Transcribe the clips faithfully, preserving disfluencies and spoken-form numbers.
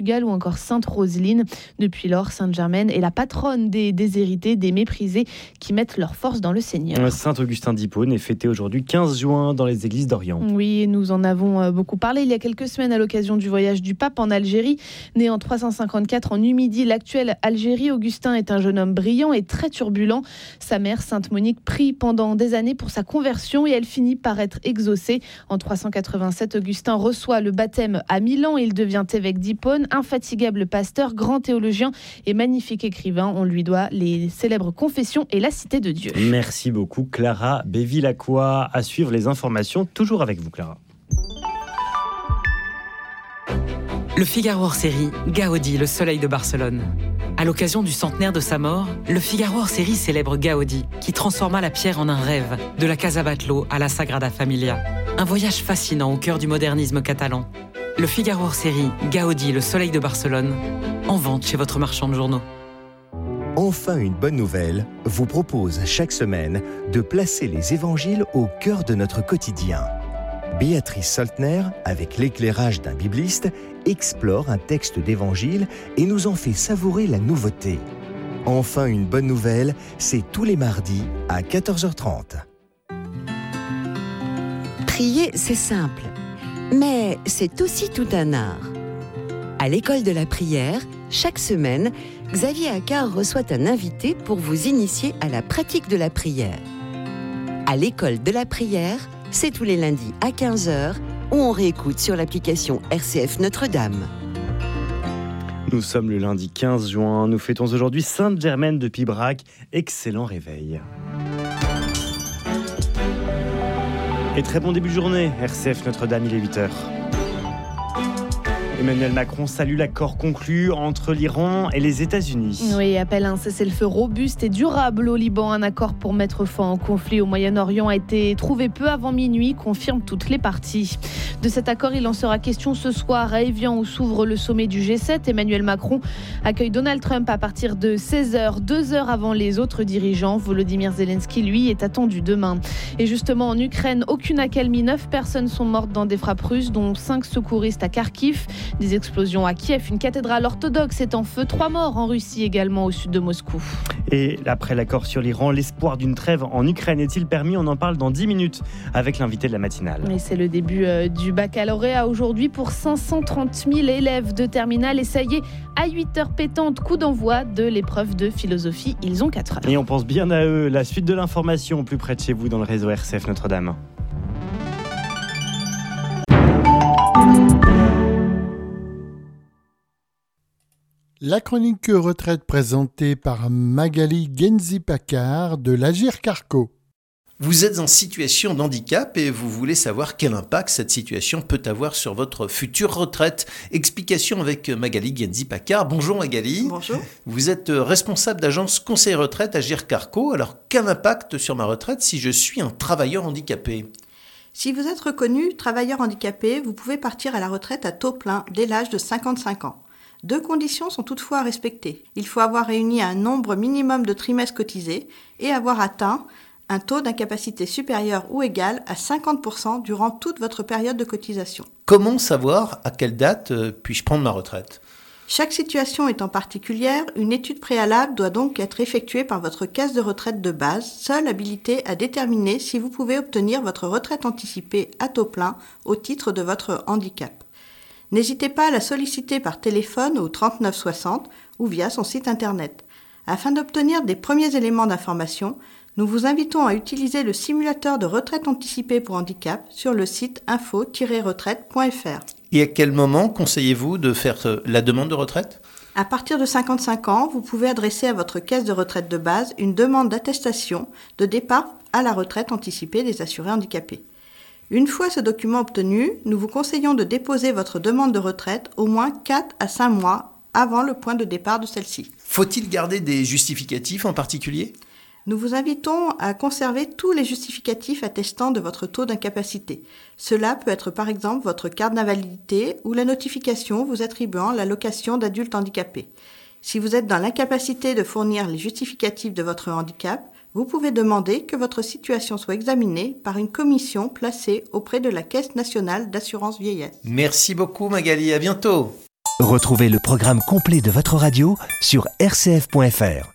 ou encore Sainte-Roseline. Depuis lors, Sainte-Germaine est la patronne des déshérités, des méprisés qui mettent leur force dans le Seigneur. Saint-Augustin d'Hippone est fêté aujourd'hui quinze juin dans les églises d'Orient. Oui, nous en avons beaucoup parlé il y a quelques semaines à l'occasion du voyage du pape en Algérie. Né en trois cent cinquante-quatre en Numidie, l'actuelle Algérie, Augustin est un jeune homme brillant et très turbulent. Sa mère, Sainte Monique, prie pendant des années pour sa conversion et elle finit par être exaucée. En trois cent quatre-vingt-sept, Augustin reçoit le baptême à Milan et il devient évêque d'Hippone. Infatigable pasteur, grand théologien et magnifique écrivain. On lui doit les célèbres Confessions et la Cité de Dieu. Merci beaucoup Clara Bévilacqua. À suivre les informations, toujours avec vous Clara. Le Figaro hors série, Gaudi, le soleil de Barcelone. À l'occasion du centenaire de sa mort, le Figaro hors série célèbre Gaudi, qui transforma la pierre en un rêve, de la Casa Batlló à la Sagrada Familia. Un voyage fascinant au cœur du modernisme catalan. Le Figaro hors série, Gaudi, le soleil de Barcelone, en vente chez votre marchand de journaux. Enfin, une bonne nouvelle vous propose chaque semaine de placer les évangiles au cœur de notre quotidien. Béatrice Soltner, avec l'éclairage d'un bibliste, explore un texte d'évangile et nous en fait savourer la nouveauté. Enfin, une bonne nouvelle, c'est tous les mardis à quatorze heures trente. Prier, c'est simple, mais c'est aussi tout un art. À l'école de la prière, chaque semaine, Xavier Accard reçoit un invité pour vous initier à la pratique de la prière. À l'école de la prière, c'est tous les lundis à quinze heures, où on réécoute sur l'application R C F Notre-Dame. Nous sommes le lundi quinze juin, nous fêtons aujourd'hui Sainte-Germaine de Pibrac. Excellent réveil. Et très bon début de journée, R C F Notre-Dame, il est huit heures. Emmanuel Macron salue l'accord conclu entre l'Iran et les États-Unis. Oui, appelle un cessez-le-feu robuste et durable au Liban. Un accord pour mettre fin au conflit au Moyen-Orient a été trouvé peu avant minuit, confirment toutes les parties. De cet accord, il en sera question ce soir à Évian où s'ouvre le sommet du G sept. Emmanuel Macron accueille Donald Trump à partir de seize heures, deux heures avant les autres dirigeants. Volodymyr Zelensky, lui, est attendu demain. Et justement, en Ukraine, aucune accalmie. Neuf personnes sont mortes dans des frappes russes, dont cinq secouristes à Kharkiv. Des explosions à Kiev, une cathédrale orthodoxe est en feu, trois morts en Russie également au sud de Moscou. Et après l'accord sur l'Iran, l'espoir d'une trêve en Ukraine est-il permis ? On en parle dans dix minutes avec l'invité de la matinale. Et c'est le début euh, du baccalauréat aujourd'hui pour cinq cent trente mille élèves de terminale et ça y est, à huit heures pétantes, coup d'envoi de l'épreuve de philosophie. Ils ont quatre heures. Et on pense bien à eux. La suite de l'information plus près de chez vous dans le réseau R C F Notre-Dame. La chronique retraite présentée par Magali Genzi-Paccard de l'Agir Carco. Vous êtes en situation de handicap et vous voulez savoir quel impact cette situation peut avoir sur votre future retraite. Explication avec Magali Genzi-Paccard. Bonjour Magali. Bonjour. Vous êtes responsable d'agence conseil retraite Agir Carco. Alors quel impact sur ma retraite si je suis un travailleur handicapé ? Si vous êtes reconnu travailleur handicapé, vous pouvez partir à la retraite à taux plein dès l'âge de cinquante-cinq ans. Deux conditions sont toutefois à respecter. Il faut avoir réuni un nombre minimum de trimestres cotisés et avoir atteint un taux d'incapacité supérieur ou égal à cinquante pour cent durant toute votre période de cotisation. Comment savoir à quelle date euh, puis-je prendre ma retraite ? Chaque situation étant particulière, une étude préalable doit donc être effectuée par votre caisse de retraite de base, seule habilitée à déterminer si vous pouvez obtenir votre retraite anticipée à taux plein au titre de votre handicap. N'hésitez pas à la solliciter par téléphone au trente-neuf soixante ou via son site internet. Afin d'obtenir des premiers éléments d'information, nous vous invitons à utiliser le simulateur de retraite anticipée pour handicap sur le site info tiret retraite point f r. Et à quel moment conseillez-vous de faire la demande de retraite ? À partir de cinquante-cinq ans, vous pouvez adresser à votre caisse de retraite de base une demande d'attestation de départ à la retraite anticipée des assurés handicapés. Une fois ce document obtenu, nous vous conseillons de déposer votre demande de retraite au moins quatre à cinq mois avant le point de départ de celle-ci. Faut-il garder des justificatifs en particulier ? Nous vous invitons à conserver tous les justificatifs attestant de votre taux d'incapacité. Cela peut être par exemple votre carte d'invalidité ou la notification vous attribuant l'allocation d'adulte handicapé. Si vous êtes dans l'incapacité de fournir les justificatifs de votre handicap, vous pouvez demander que votre situation soit examinée par une commission placée auprès de la Caisse nationale d'assurance vieillesse. Merci beaucoup Magali, à bientôt. Retrouvez le programme complet de votre radio sur r c f point f r.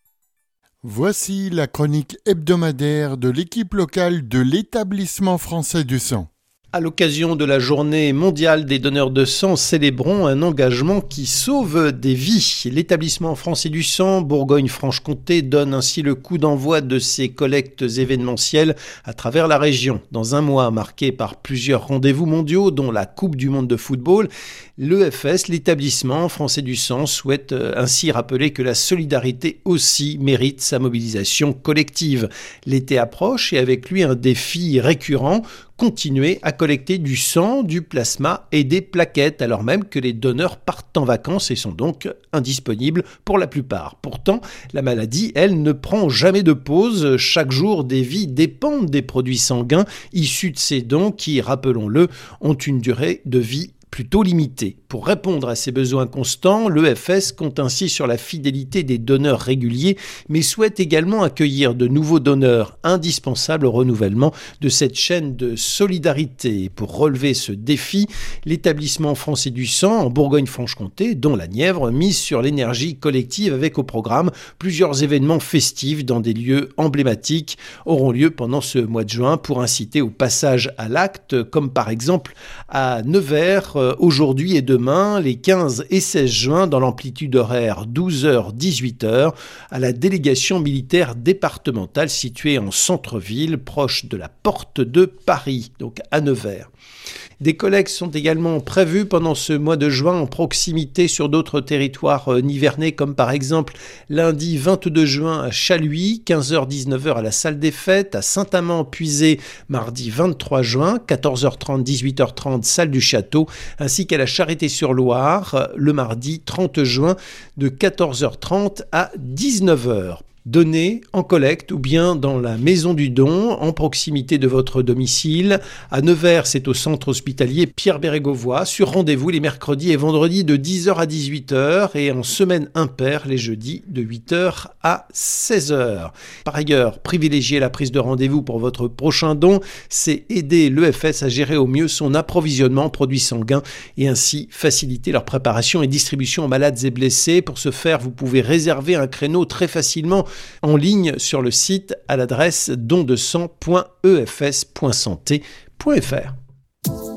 Voici la chronique hebdomadaire de l'équipe locale de l'Établissement français du sang. À l'occasion de la journée mondiale des donneurs de sang, célébrons un engagement qui sauve des vies. L'Établissement français du sang Bourgogne-Franche-Comté donne ainsi le coup d'envoi de ses collectes événementielles à travers la région. Dans un mois marqué par plusieurs rendez-vous mondiaux, dont la Coupe du monde de football, l'E F S, l'Établissement français du sang, souhaite ainsi rappeler que la solidarité aussi mérite sa mobilisation collective. L'été approche et avec lui un défi récurrent: continuer à collecter du sang, du plasma et des plaquettes, alors même que les donneurs partent en vacances et sont donc indisponibles pour la plupart. Pourtant, la maladie, elle, ne prend jamais de pause. Chaque jour, des vies dépendent des produits sanguins issus de ces dons qui, rappelons-le, ont une durée de vie plutôt limité. Pour répondre à ces besoins constants, l'E F S compte ainsi sur la fidélité des donneurs réguliers, mais souhaite également accueillir de nouveaux donneurs indispensables au renouvellement de cette chaîne de solidarité. Pour relever ce défi, l'Établissement français du sang en Bourgogne-Franche-Comté, dont la Nièvre, mise sur l'énergie collective avec au programme plusieurs événements festifs dans des lieux emblématiques, auront lieu pendant ce mois de juin pour inciter au passage à l'acte, comme par exemple à Nevers, aujourd'hui et demain, les quinze et seize juin, dans l'amplitude horaire douze heures dix-huit heures, à la délégation militaire départementale située en centre-ville, proche de la porte de Paris, donc à Nevers. Des collectes sont également prévues pendant ce mois de juin en proximité sur d'autres territoires nivernais, comme par exemple lundi vingt-deux juin à Chaluis, quinze heures dix-neuf heures à la salle des fêtes, à Saint-Amand-Puisé mardi vingt-trois juin, quatorze heures trente dix-huit heures trente salle du Château, ainsi qu'à la Charité-sur-Loire le mardi trente juin de quatorze heures trente à dix-neuf heures. Donnez en collecte ou bien dans la maison du don en proximité de votre domicile. À Nevers, c'est au centre hospitalier Pierre Bérégovoy, sur rendez-vous les mercredis et vendredis de dix heures à dix-huit heures et en semaine impaire les jeudis de huit heures à seize heures. Par ailleurs, privilégier la prise de rendez-vous pour votre prochain don, c'est aider l'E F S à gérer au mieux son approvisionnement en produits sanguins et ainsi faciliter leur préparation et distribution aux malades et blessés. Pour ce faire, vous pouvez réserver un créneau très facilement en ligne sur le site à l'adresse don de sang point e f s point santé point f r.